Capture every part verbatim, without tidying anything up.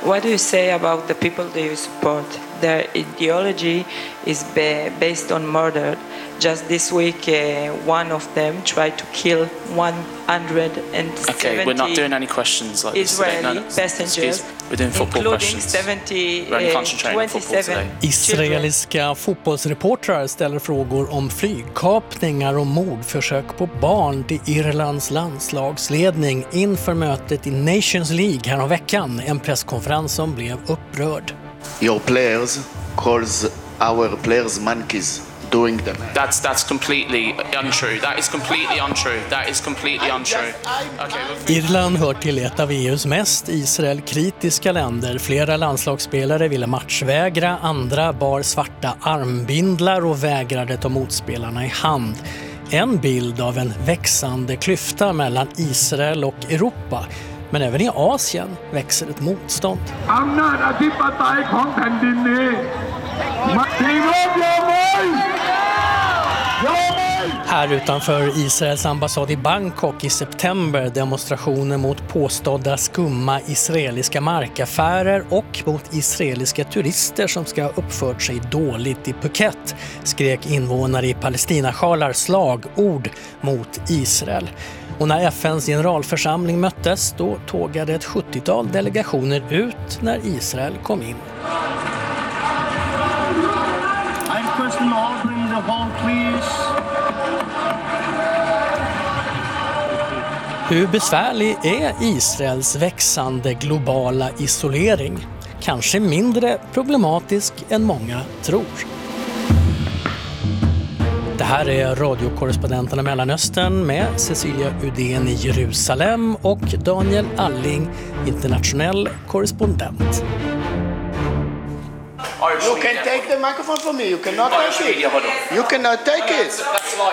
What do you say about the people that you support? Their ideology is ba- based on murder. Just this week, uh, one of them tried to kill one hundred seventy Okay, we're not doing any questions like this today. Israeli No, no. passengers, Excuse, we're doing football including questions. seventy, We're only uh, concentrating on football twenty-seven today. Israeliska fotbollsreportrar ställer frågor om flygkapningar och mordförsök på barn till Irlands landslagsledning inför mötet i Nations League här om veckan. En presskonferens som blev upprörd. Your players calls our players monkeys during the match. That's that's completely untrue. That is completely untrue. That is completely untrue. Okay, well, Irland hör till ett av E U:s mest Israel-kritiska länder. Flera landslagsspelare ville matchvägra, andra bar svarta armbindlar och vägrade ta motspelarna i hand. En bild av en växande klyfta mellan Israel och Europa. Men även i Asien växer ett motstånd. Här utanför Israels ambassad i Bangkok i september demonstrationer mot påstådda skumma israeliska markaffärer och mot israeliska turister som ska ha uppfört sig dåligt i Phuket, skrek invånare i Palestinasjalar slagord mot Israel. Och när F N:s generalförsamling möttes, då tågade ett sjuttiotal delegationer ut när Israel kom in. I'm personally ordering the hall, please. Hur besvärlig är Israels växande globala isolering? Kanske mindre problematisk än många tror. Det här är radiokorrespondenterna Mellanöstern med Cecilia Udén i Jerusalem och Daniel Alling, internationell korrespondent. You can take the microphone from me. You cannot take it. You cannot take it.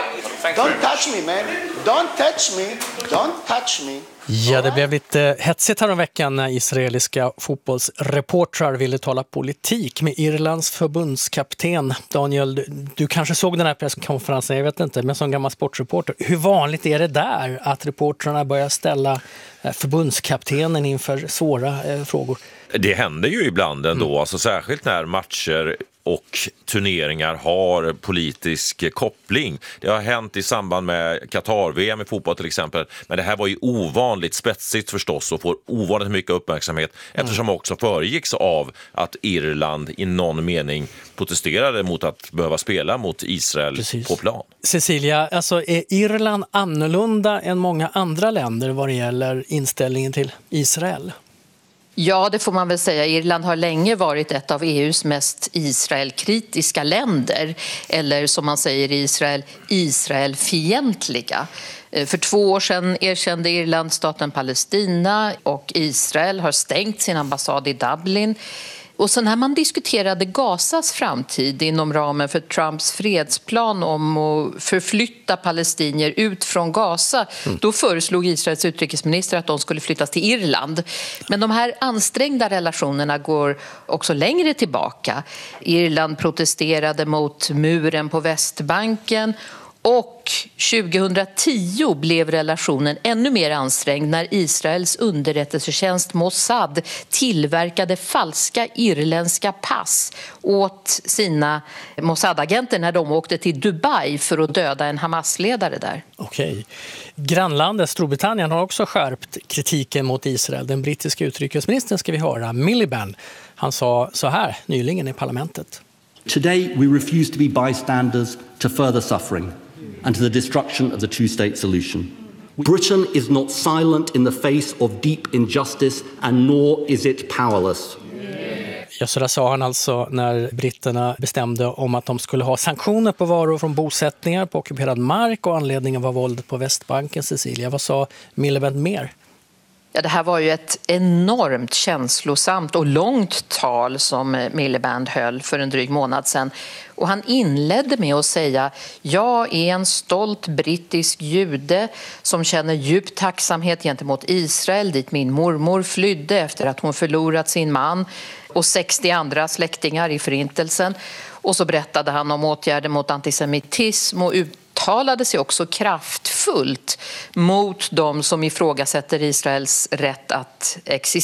Don't touch me, man. Don't touch me. Don't touch me. Ja, det blev lite hetsigt här om veckan när israeliska fotbollsreportrar ville tala politik med Irlands förbundskapten. Daniel, du, du kanske såg den här presskonferensen, jag vet inte, men som gammal sportreporter. Hur vanligt är det där att reportrarna börjar ställa förbundskaptenen inför svåra eh, frågor? Det händer ju ibland ändå, Mm. alltså särskilt när matcher och turneringar har politisk koppling. Det har hänt i samband med Qatar-V M i fotboll till exempel, men det här var ju ovanligt spetsigt förstås och får ovanligt mycket uppmärksamhet mm. eftersom också föregicks av att Irland i någon mening protesterade mot att behöva spela mot Israel Precis. På plan. Cecilia, alltså är Irland annorlunda än många andra länder vad det gäller inställningen till Israel? Ja, det får man väl säga. Irland har länge varit ett av E U:s mest Israel-kritiska länder. Eller som man säger i Israel, Israel-fientliga. För två år sedan erkände Irland staten Palestina och Israel har stängt sin ambassad i Dublin. Och sen när man diskuterade Gazas framtid inom ramen för Trumps fredsplan om att förflytta palestinier ut från Gaza, mm. då föreslog Israels utrikesminister att de skulle flyttas till Irland. Men de här ansträngda relationerna går också längre tillbaka. Irland protesterade mot muren på Västbanken. Och tjugohundratio blev relationen ännu mer ansträngd när Israels underrättelsetjänst Mossad tillverkade falska irländska pass åt sina Mossad-agenter när de åkte till Dubai för att döda en Hamas-ledare där. Okej. Grannlandet Storbritannien har också skärpt kritiken mot Israel. Den brittiska utrikesministern ska vi höra, Miliband. Han sa så här nyligen i parlamentet. Today we refuse to be bystanders to further suffering and to the destruction of the two-state solution. Britain is not silent in the face of deep injustice and nor is it powerless. Ja, så där sa han alltså när britterna bestämde om att de skulle ha sanktioner på varor från bosättningar på ockuperad mark och anledningen var våldet på Västbanken, Cecilia. Vad sa Miliband mer? Ja, det här var ju ett enormt känslosamt och långt tal som Miliband höll för en dryg månad sedan. Och han inledde med att säga: jag är en stolt brittisk jude som känner djup tacksamhet gentemot Israel, dit min mormor flydde efter att hon förlorat sin man och sextio andra släktingar i förintelsen. Och så berättade han om åtgärder mot antisemitism och uttalade sig också kraftfullt mot de som ifrågasätter Israels rätt att existera.